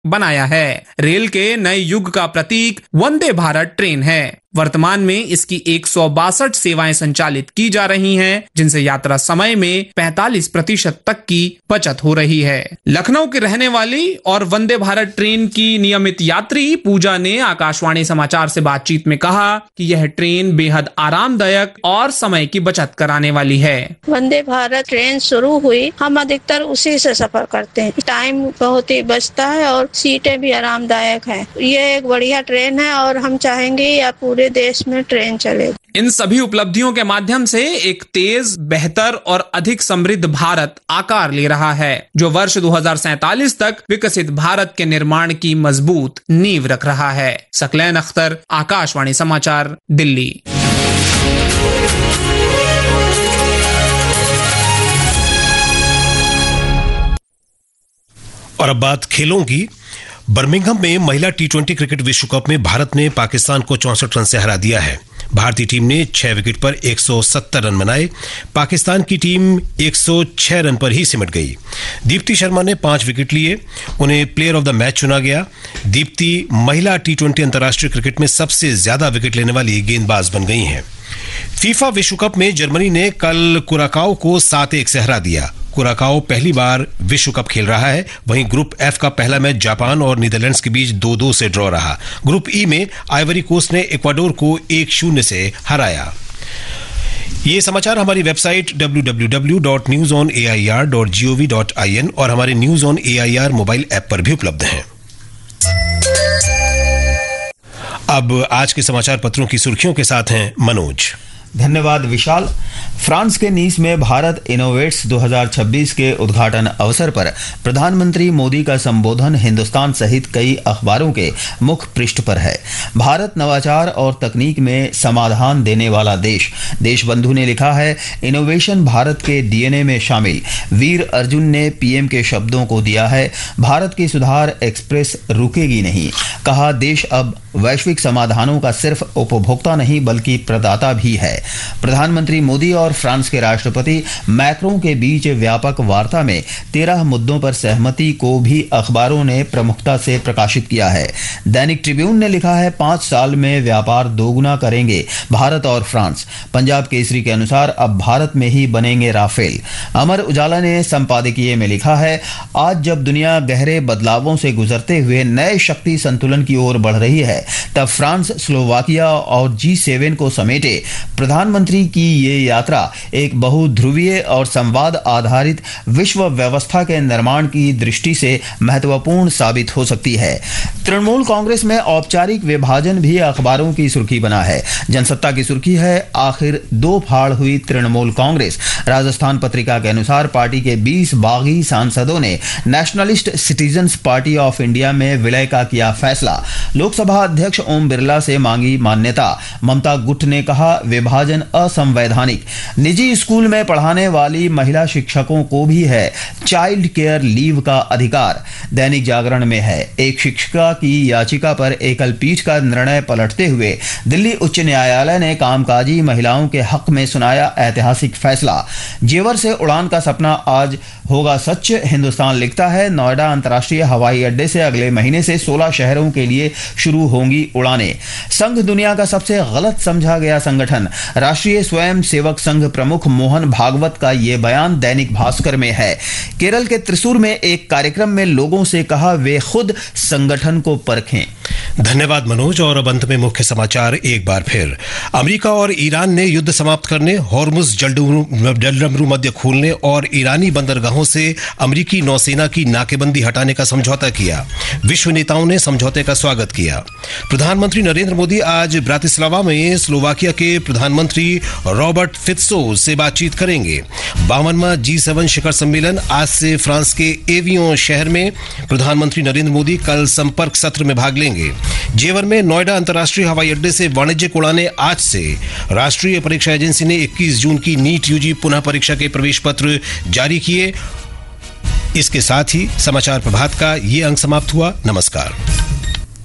बनाया है। रेल के नए युग का प्रतीक वंदे भारत ट्रेन है। वर्तमान में इसकी 162 सेवाएं संचालित की जा रही हैं, जिनसे यात्रा समय में 45% तक की बचत हो रही है। लखनऊ की रहने वाली और वंदे भारत ट्रेन की नियमित यात्री पूजा ने आकाशवाणी समाचार से बातचीत में कहा कि यह ट्रेन बेहद आरामदायक और समय की बचत कराने वाली है। वंदे भारत ट्रेन शुरू हुई, हम अधिकतर उसी से सफर करते हैं। टाइम बहुत ही बचता है और सीटें भी आरामदायक हैं। ये एक बढ़िया ट्रेन है और हम चाहेंगे या पूरे देश में ट्रेन चले। इन सभी उपलब्धियों के माध्यम से एक तेज, बेहतर और अधिक समृद्ध भारत आकार ले रहा है, जो वर्ष 2047 तक विकसित भारत के निर्माण की मजबूत नींव रख रहा है। सकलैन अख्तर, आकाशवाणी समाचार, दिल्ली। और अब बात खेलों की। बर्मिंघम में महिला T20 क्रिकेट विश्व कप में भारत ने पाकिस्तान को 64 रन से हरा दिया है। भारतीय टीम ने 6 विकेट पर 170 रन बनाए। पाकिस्तान की टीम 106 रन पर ही सिमट गई। दीप्ति शर्मा ने 5 विकेट लिए, उन्हें प्लेयर ऑफ द मैच चुना गया। दीप्ति महिला T20 अंतर्राष्ट्रीय क्रिकेट में सबसे ज्यादा विकेट लेने वाली गेंदबाज बन गई हैं। फीफा विश्व कप में जर्मनी ने कल कुराकाओ को 7-1 से हरा दिया। कुराकाओ पहली बार विश्व कप खेल रहा है। वहीं ग्रुप एफ का पहला मैच जापान और नीदरलैंड्स के बीच 2-2 से ड्रॉ रहा। ग्रुप ई में आइवरी कोस्ट ने इक्वाडोर को 1-0 से हराया। ये समाचार हमारी वेबसाइट www.newsonair.gov.in और हमारे news on AIR mobile app पर भी उपलब्ध हैं। अब आज के समाचार पत्रों की सुर्खियों के साथ हैं मनोज। धन्यवाद विशाल। फ्रांस के नीस में भारत इनोवेट्स 2026 के उद्घाटन अवसर पर प्रधानमंत्री मोदी का संबोधन हिंदुस्तान सहित कई अखबारों के मुख्य पृष्ठ पर है। भारत नवाचार और तकनीक में समाधान देने वाला देश। देशबंधु ने लिखा है, इनोवेशन भारत के डीएनए में शामिल। वीर अर्जुन ने पीएम के शब्दों को दिया है, भारत की सुधार एक्सप्रेस रुकेगी नहीं। कहा, देश अब वैश्विक समाधानों का सिर्फ उपभोक्ता नहीं बल्कि प्रदाता भी है। प्रधानमंत्री मोदी और फ्रांस के राष्ट्रपति मैक्रों के बीच व्यापक वार्ता में 13 मुद्दों पर सहमति को भी अखबारों ने प्रमुखता से प्रकाशित किया है। दैनिक ट्रिब्यून ने लिखा है, 5 साल में व्यापार दोगुना करेंगे भारत और फ्रांस। पंजाब केसरी के अनुसार अब भारत में ही बनेंगे राफेल। अमर उजाला ने संपादकीय में लिखा है, आज जब दुनिया गहरे बदलावों से गुजरते हुए नए शक्ति संतुलन की ओर बढ़ रही है, तब फ्रांस, स्लोवाकिया और G7 को समेटे प्रधानमंत्री की ये यात्रा एक बहुध्रुवीय और संवाद आधारित विश्व व्यवस्था के निर्माण की दृष्टि से महत्वपूर्ण साबित हो सकती है। तृणमूल कांग्रेस में औपचारिक विभाजन भी अखबारों की सुर्खी बना है। जनसत्ता की सुर्खी है, आखिर 2 फाड़ हुई तृणमूल कांग्रेस। राजस्थान पत्रिका के अनुसार पार्टी के 20 बागी सांसदों ने nationalist citizens party of India में विलय का किया फैसला। लोकसभा अध्यक्ष ओम बिरला से मांगी मान्यता। ममता गुट ने कहा, विभाजन असंवैधानिक। निजी स्कूल में पढ़ाने वाली महिला शिक्षकों को भी है चाइल्ड केयर लीव का अधिकार। दैनिक जागरण में है, एक शिक्षिका की याचिका पर एकल पीठ का निर्णय पलटते हुए दिल्ली उच्च न्यायालय ने कामकाजी महिलाओं के हक में सुनाया ऐतिहासिक फैसला। जेवर से उड़ान का सपना आज होगा सच। हिंदुस्तान लिखता है, नोएडा अंतर्राष्ट्रीय हवाई अड्डे से अगले महीने से 16 शहरों के लिए शुरू होंगी उड़ानें। संघ दुनिया का सबसे गलत समझा गया संगठन। राष्ट्रीय स्वयं सेवक संघ प्रमुख मोहन भागवत का यह बयान दैनिक भास्कर में है। केरल के त्रिशूर में एक कार्यक्रम में लोगों से कहा, वे खुद संगठन को परखें। धन्यवाद मनोज। और अब अंत में मुख्य समाचार एक बार फिर। अमेरिका और ईरान ने युद्ध समाप्त करने, हॉर्मुज जलडमरू मध्य खोलने और ईरानी बंदरगाहों से अमेरिकी नौसेना की नाकेबंदी हटाने का समझौता किया। विश्व नेताओं ने समझौते का स्वागत किया। प्रधानमंत्री नरेंद्र मोदी आज ब्रातिस्लावा में स्लोवाकिया के प्रधानमंत्री रॉबर्ट फित्सो से बातचीत करेंगे। 52वां G7 शिखर सम्मेलन आज से फ्रांस के एवियों शहर में। प्रधानमंत्री नरेंद्र मोदी कल संपर्क सत्र में भाग लेंगे। जेवर में नोएडा अंतर्राष्ट्रीय हवाई अड्डे से वाणिज्यिक उड़ानें आज से। राष्ट्रीय परीक्षा एजेंसी ने 21 जून की नीट यूजी पुनः परीक्षा के प्रवेश पत्र जारी किए। इसके साथ ही समाचार प्रभात का ये अंक समाप्त हुआ। नमस्कार।